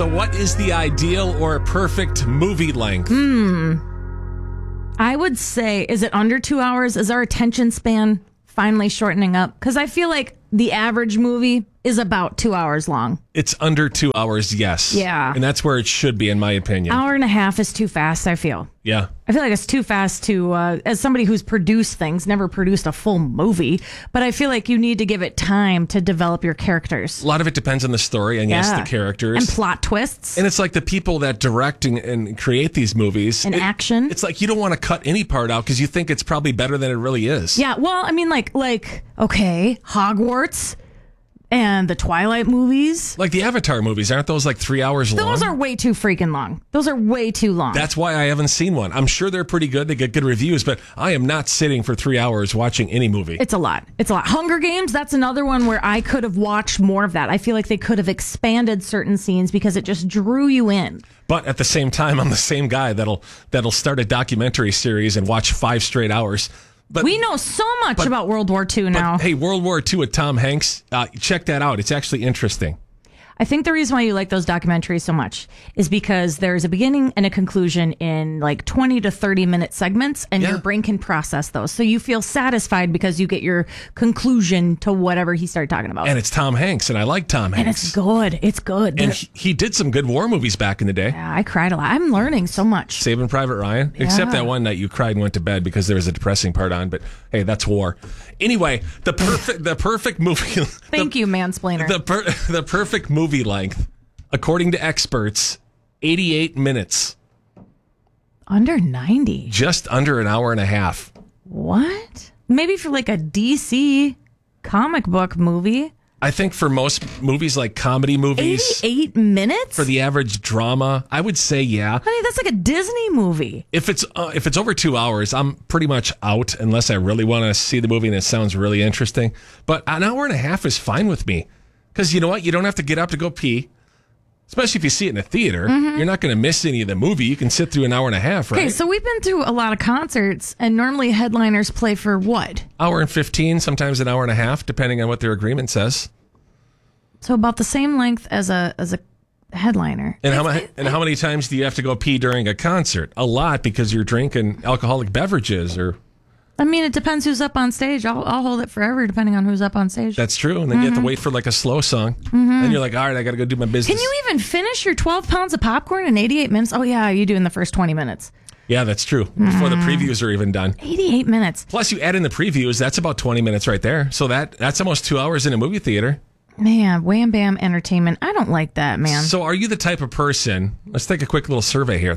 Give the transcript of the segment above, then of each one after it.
So what is the ideal or perfect movie length? I would say, is it under 2 hours? Is our attention span finally shortening up? Because I feel like the average movie is about 2 hours long. It's under 2 hours, yes. Yeah. And that's where it should be, in my opinion. Hour and a half is too fast, I feel. Yeah. I feel like it's too fast to, as somebody who's produced things, never produced a full movie, but I feel like you need to give it time to develop your characters. A lot of it depends on the story and, yes, the characters. And plot twists. And it's like the people that direct and create these movies. And action. It's like you don't want to cut any part out because you think it's probably better than it really is. Yeah, well, I mean, like, okay, Hogwarts and the Twilight movies. Like the Avatar movies, aren't those like 3 hours long? Those are way too freaking long. Those are way too long. That's why I haven't seen one. I'm sure they're pretty good. They get good reviews, but I am not sitting for 3 hours watching any movie. It's a lot. Hunger Games, that's another one where I could have watched more of that. I feel like they could have expanded certain scenes because it just drew you in. But at the same time, I'm the same guy that'll start a documentary series and watch 5 straight hours. But we know so much about World War II now. Hey, World War II with Tom Hanks, check that out. It's actually interesting. I think the reason why you like those documentaries so much is because there's a beginning and a conclusion in like 20 to 30 minute segments, and your brain can process those. So you feel satisfied because you get your conclusion to whatever he started talking about. And it's Tom Hanks, and I like Tom Hanks. And it's good. It's good. And he did some good war movies back in the day. Yeah, I cried a lot. I'm learning so much. Saving Private Ryan. Yeah. Except that one night you cried and went to bed because there was a depressing part on. But hey, that's war. Anyway, the perfect movie. Thank you, mansplainer. The perfect movie length, according to experts, 88 minutes. Under 90. Just under an hour and a half. What? Maybe for like a DC comic book movie. I think for most movies, like comedy movies, 88 minutes for the average drama, I would say yeah. Honey, that's like a Disney movie. If it's over 2 hours, I'm pretty much out unless I really want to see the movie and it sounds really interesting. But an hour and a half is fine with me because you know what, you don't have to get up to go pee. Especially if you see it in a theater, you're not going to miss any of the movie. You can sit through an hour and a half, right? Okay, so we've been through a lot of concerts, and normally headliners play for what? Hour and 15, sometimes an hour and a half, depending on what their agreement says. So about the same length as a headliner. And how many times do you have to go pee during a concert? A lot, because you're drinking alcoholic beverages or... I mean, it depends who's up on stage. I'll hold it forever, depending on who's up on stage. That's true. And then you have to wait for like a slow song. Then you're like, all right, I got to go do my business. Can you even finish your 12 pounds of popcorn in 88 minutes? Oh, yeah, you do in the first 20 minutes. Yeah, that's true. Before the previews are even done. 88 minutes. Plus, you add in the previews. That's about 20 minutes right there. So that's almost 2 hours in a movie theater. Man, wham bam entertainment. I don't like that, man. So are you the type of person, let's take a quick little survey here.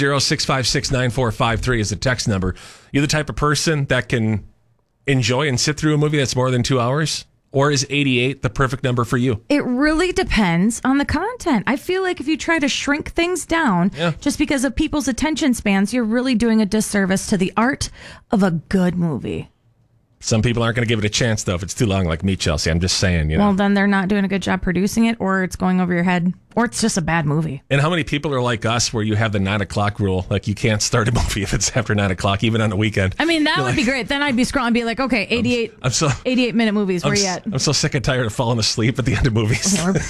320-656-9453 is the text number. You the type of person that can enjoy and sit through a movie that's more than 2 hours? Or is 88 the perfect number for you? It really depends on the content. I feel like if you try to shrink things down just because of people's attention spans, you're really doing a disservice to the art of a good movie. Some people aren't going to give it a chance, though, if it's too long, like me, Chelsea. I'm just saying, you know. Well, then they're not doing a good job producing it, or it's going over your head, or it's just a bad movie. And how many people are like us where you have the 9 o'clock rule? Like, you can't start a movie if it's after 9 o'clock, even on the weekend. I mean, that would be great. Then I'd be scrolling and be like, okay, 88-minute movies, where you at? I'm so sick and tired of falling asleep at the end of movies.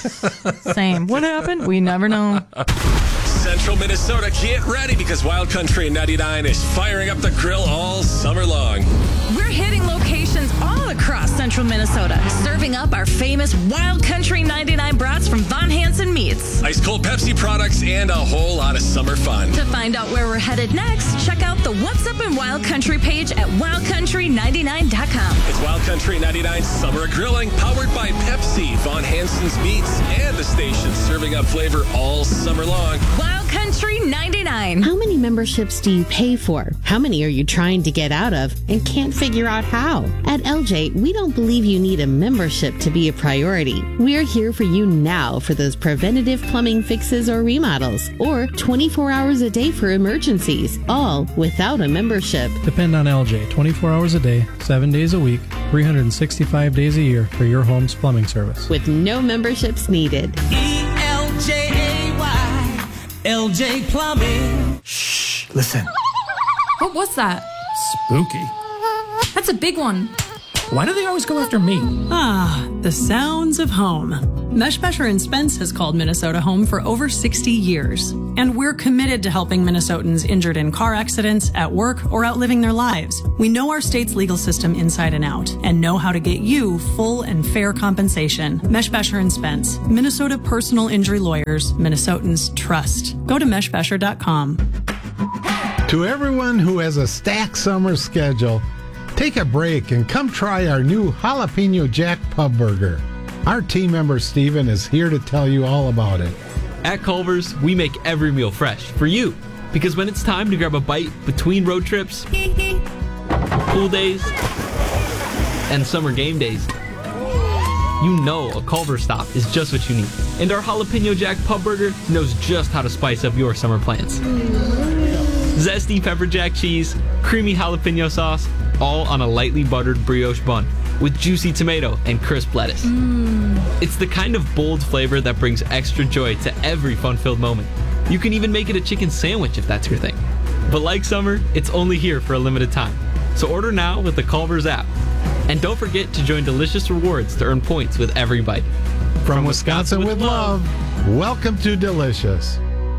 Same. What happened? We never know. Central Minnesota, get ready because Wild Country 99 is firing up the grill all summer long. We're hitting locations all across Central Minnesota, serving up our famous Wild Country 99 brats from Von Hansen Meats. Ice cold Pepsi products and a whole lot of summer fun. To find out where we're headed next, check out the What's Up in Wild Country page at wildcountry99.com. It's Wild Country 99 Summer Grilling, powered by Pepsi, Von Hansen's Meats, and the station serving up flavor all summer long. Wild Country 99. How many memberships do you pay for? How many are you trying to get out of and can't figure out how? At LJ, we don't believe you need a membership to be a priority. We're here for you now for those preventative plumbing fixes or remodels, or 24 hours a day for emergencies, all without a membership. Depend on LJ 24 hours a day, 7 days a week, 365 days a year for your home's plumbing service. With no memberships needed. ELJAY, LJ Plumbing. Shh, listen. What's that? Spooky. That's a big one. Why do they always go after me? Ah, the sounds of home. Meshbesher & Spence has called Minnesota home for over 60 years. And we're committed to helping Minnesotans injured in car accidents, at work, or out living their lives. We know our state's legal system inside and out and know how to get you full and fair compensation. Meshbesher & Spence, Minnesota personal injury lawyers, Minnesotans trust. Go to meshbesher.com. To everyone who has a stacked summer schedule, take a break and come try our new Jalapeno Jack Pub Burger. Our team member Steven is here to tell you all about it. At Culver's, we make every meal fresh for you. Because when it's time to grab a bite between road trips, pool days, and summer game days, you know a Culver's stop is just what you need. And our Jalapeno Jack Pub Burger knows just how to spice up your summer plans. Zesty pepper jack cheese, creamy jalapeno sauce, all on a lightly buttered brioche bun with juicy tomato and crisp lettuce. It's the kind of bold flavor that brings extra joy to every fun-filled moment. You can even make it a chicken sandwich if that's your thing. But like summer, it's only here for a limited time. So order now with the Culver's app. And don't forget to join Delicious Rewards to earn points with every bite. From Wisconsin with love, welcome to Delicious.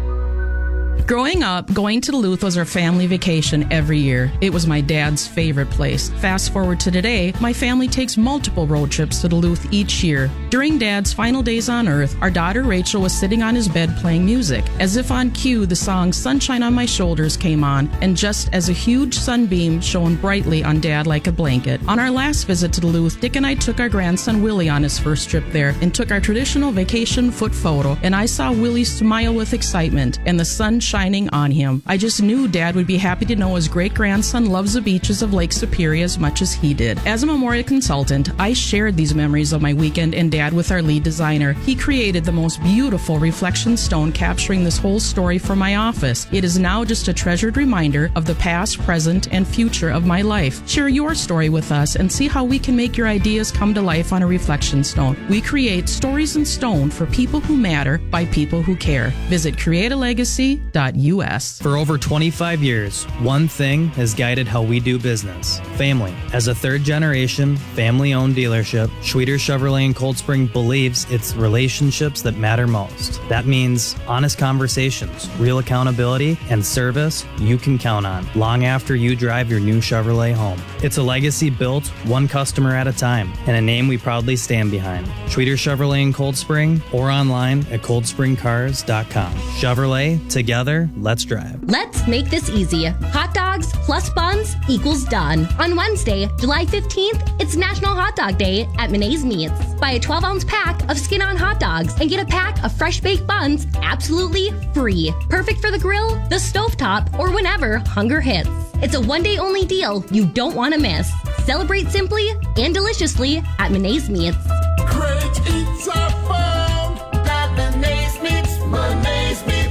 Growing up, going to Duluth was our family vacation every year. It was my dad's favorite place. Fast forward to today, my family takes multiple road trips to Duluth each year. During Dad's final days on Earth, our daughter Rachel was sitting on his bed playing music. As if on cue, the song Sunshine on My Shoulders came on, and just as a huge sunbeam shone brightly on Dad like a blanket. On our last visit to Duluth, Dick and I took our grandson Willie on his first trip there and took our traditional vacation foot photo, and I saw Willie smile with excitement and the sun shining on him. I just knew Dad would be happy to know his great-grandson loves the beaches of Lake Superior as much as he did. As a memorial consultant, I shared these memories of my weekend and Dad with our lead designer. He created the most beautiful reflection stone capturing this whole story for my office. It is now just a treasured reminder of the past, present, and future of my life. Share your story with us and see how we can make your ideas come to life on a reflection stone. We create stories in stone for people who matter by people who care. Visit createalegacy.us. For over 25 years, one thing has guided how we do business: family. As a third-generation, family-owned dealership, Schweter Chevrolet in Cold Spring believes it's relationships that matter most. That means honest conversations, real accountability, and service you can count on long after you drive your new Chevrolet home. It's a legacy built one customer at a time, and a name we proudly stand behind. Schweter Chevrolet in Cold Spring, or online at coldspringcars.com. Chevrolet, together, let's drive. Let's make this easy. Hot dogs plus buns equals done. On Wednesday, July 15th, it's National Hot Dog Day at Menae's Meats. Buy a 12-ounce pack of skin-on hot dogs and get a pack of fresh-baked buns absolutely free. Perfect for the grill, the stovetop, or whenever hunger hits. It's a one-day only deal you don't want to miss. Celebrate simply and deliciously at Menae's Meats. Great eats are found at Menae's Meats. Menae's Meats.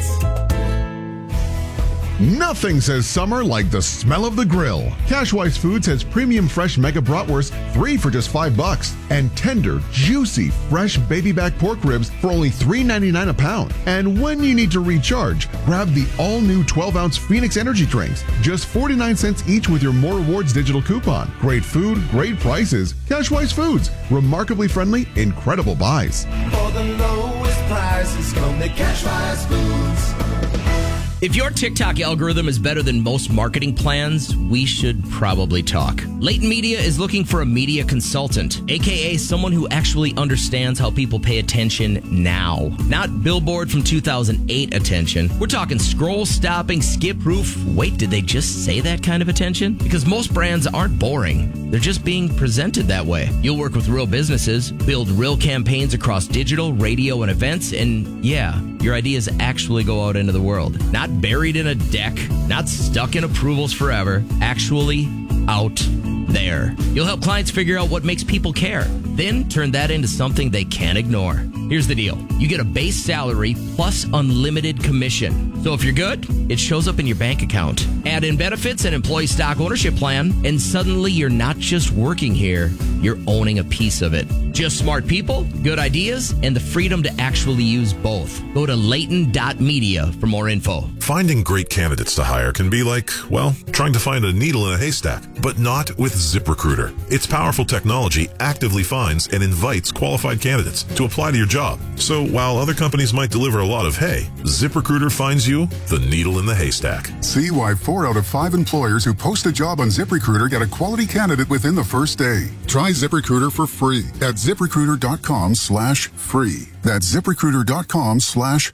Nothing says summer like the smell of the grill. Cashwise Foods has premium fresh mega bratwurst, 3 for just $5, and tender, juicy, fresh baby back pork ribs for only $3.99 a pound. And when you need to recharge, grab the all-new 12-ounce Phoenix Energy drinks, just 49 cents each with your More Rewards digital coupon. Great food, great prices. Cashwise Foods, remarkably friendly, incredible buys. For the lowest prices, come to Cashwise Foods. If your TikTok algorithm is better than most marketing plans, we should probably talk. Layton Media is looking for a media consultant, aka someone who actually understands how people pay attention now. Not Billboard from 2008 attention. We're talking scroll-stopping, skip-proof, wait, did they just say that kind of attention? Because most brands aren't boring. They're just being presented that way. You'll work with real businesses, build real campaigns across digital, radio, and events, and yeah, your ideas actually go out into the world. Not buried in a deck, not stuck in approvals forever, actually out there. You'll help clients figure out what makes people care, then turn that into something they can't ignore. Here's the deal. You get a base salary plus unlimited commission. So if you're good, it shows up in your bank account. Add in benefits and employee stock ownership plan, and suddenly you're not just working here, you're owning a piece of it. Just smart people, good ideas, and the freedom to actually use both. Go to Layton.media for more info. Finding great candidates to hire can be like, well, trying to find a needle in a haystack, but not with ZipRecruiter. Its powerful technology actively finds and invites qualified candidates to apply to your job. So while other companies might deliver a lot of hay, ZipRecruiter finds you the needle in the haystack. See why 4 out of 5 employers who post a job on ZipRecruiter get a quality candidate within the first day. Try ZipRecruiter for free at ZipRecruiter.com/free. That's ZipRecruiter.com/free.